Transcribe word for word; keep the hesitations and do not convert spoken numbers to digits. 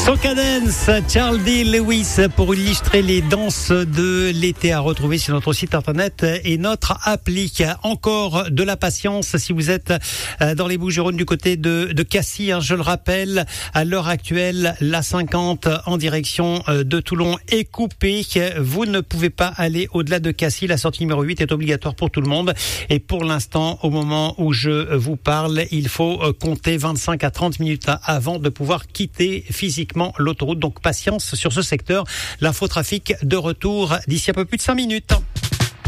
Soca Dance, Charles D. Lewis pour illustrer les danses de l'été à retrouver sur notre site internet et notre appli. Encore de la patience si vous êtes dans les Bouches-du-Rhône du côté de, de Cassis. Hein, je le rappelle, à l'heure actuelle, l'A cinquante en direction de Toulon est coupée. Vous ne pouvez pas aller au-delà de Cassis. La sortie numéro huit est obligatoire pour tout le monde. Et pour l'instant, au moment où je vous parle, il faut compter vingt-cinq à trente minutes avant de pouvoir quitter physiquement l'autoroute. Donc patience sur ce secteur. L'infotrafic de retour d'ici un peu plus de cinq minutes.